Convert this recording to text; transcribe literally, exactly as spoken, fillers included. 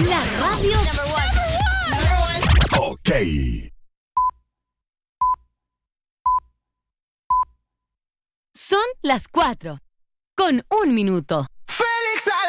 La radio Number one. Number one. Ok. son las cuatro. Con un minuto.